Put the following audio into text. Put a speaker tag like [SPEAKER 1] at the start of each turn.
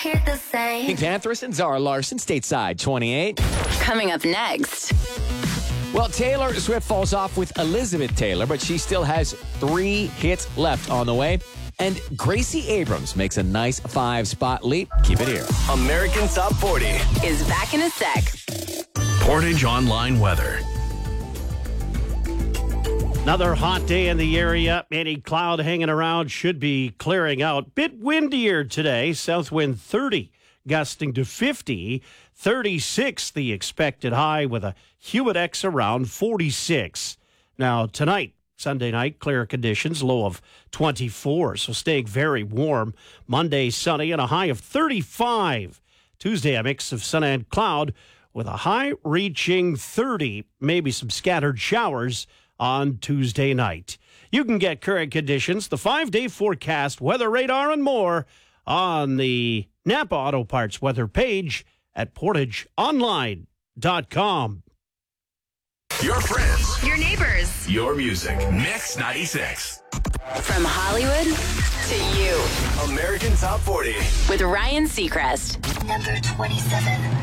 [SPEAKER 1] it the same.
[SPEAKER 2] Pink Panthers and Zara Larson, stateside 28.
[SPEAKER 3] Coming up next.
[SPEAKER 2] Well, Taylor Swift falls off with Elizabeth Taylor, but she still has 3 hits left on the way. And Gracie Abrams makes a nice 5-spot leap. Keep it here.
[SPEAKER 4] American Top 40
[SPEAKER 3] Is back in a sec.
[SPEAKER 4] Portage Online weather.
[SPEAKER 5] Another hot day in the area. Any cloud hanging around should be clearing out. Bit windier today. South wind 30, gusting to 50. 36 the expected high with a Hewitt-X around 46. Now tonight, Sunday night, clear conditions, low of 24, so staying very warm. Monday, sunny and a high of 35. Tuesday, a mix of sun and cloud with a high reaching 30. Maybe some scattered showers on Tuesday night. You can get current conditions, the 5-day forecast, weather radar, and more on the Napa Auto Parts weather page at portageonline.com.
[SPEAKER 4] Your friends,
[SPEAKER 3] Your neighbors.
[SPEAKER 4] your music. Mix 96.
[SPEAKER 3] From Hollywood to you.
[SPEAKER 4] American Top 40.
[SPEAKER 3] With Ryan Seacrest.
[SPEAKER 1] Number 27.